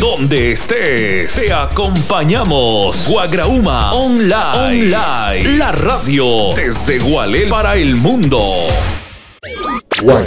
donde estés. Te acompañamos. Guagrauma Online. La radio desde Gualel para el mundo. Guagrauma